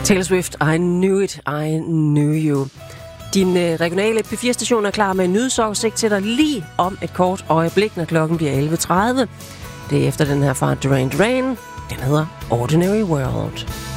Taylor Swift, I Knew It, I Knew You. Din regionale P4-station er klar med en nyhedsoversigt til dig lige om et kort øjeblik, når klokken bliver 11.30. Det er efter den her fra Duran Duran. Den hedder Ordinary World.